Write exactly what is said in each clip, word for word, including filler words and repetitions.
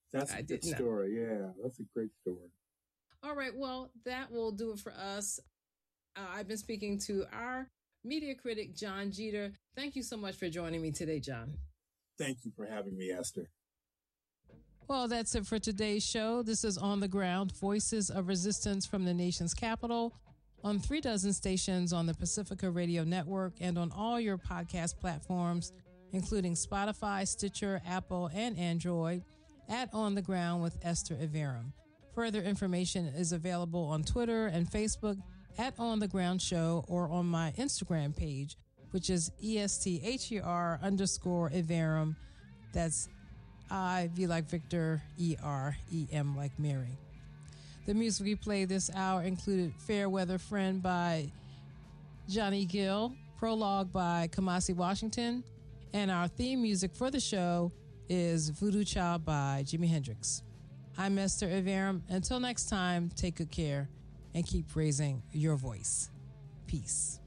That's a I good didn't story. Yeah, that's a great story. All right. Well, that will do it for us. Uh, I've been speaking to our media critic, John Jeter. Thank you so much for joining me today, John. Thank you for having me, Esther. Well, that's it for today's show. This is On the Ground, Voices of Resistance from the Nation's Capital, on three dozen stations on the Pacifica Radio Network and on all your podcast platforms, including Spotify, Stitcher, Apple, and Android, at On the Ground with Esther Iverem. Further information is available on Twitter and Facebook at On the Ground Show or on my Instagram page, which is E S T H E R underscore Iverem. That's I, V like Victor, E R, E M like Mary. The music we played this hour included Fair Weather Friend by Johnny Gill, Prologue by Kamasi Washington, and our theme music for the show is Voodoo Child by Jimi Hendrix. I'm Esther Iverem. Until next time, take good care and keep raising your voice. Peace.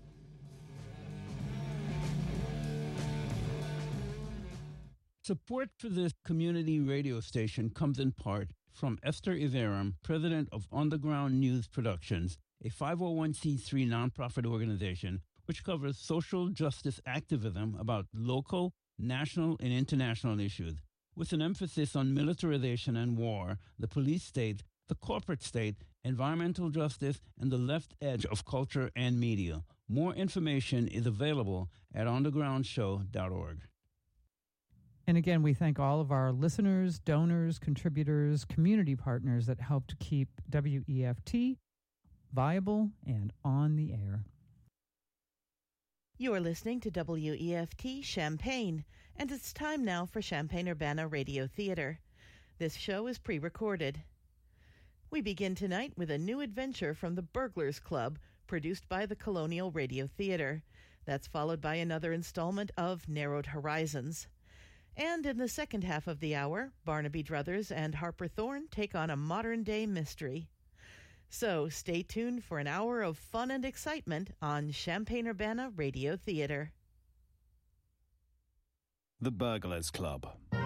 Support for this community radio station comes in part from Esther Iverem, president of On the Ground News Productions, a five oh one c three nonprofit organization which covers social justice activism about local, national, and international issues, with an emphasis on militarization and war, the police state, the corporate state, environmental justice, and the left edge of culture and media. More information is available at on the ground show dot org. And again, we thank all of our listeners, donors, contributors, community partners that helped keep W E F T viable and on the air. You're listening to W E F T Champaign, and it's time now for Champaign-Urbana Radio Theater. This show is pre-recorded. We begin tonight with a new adventure from the Burglars Club, produced by the Colonial Radio Theater. That's followed by another installment of Narrowed Horizons. And in the second half of the hour, Barnaby Druthers and Harper Thorne take on a modern-day mystery. So stay tuned for an hour of fun and excitement on Champaign-Urbana Radio Theater. The Burglars Club.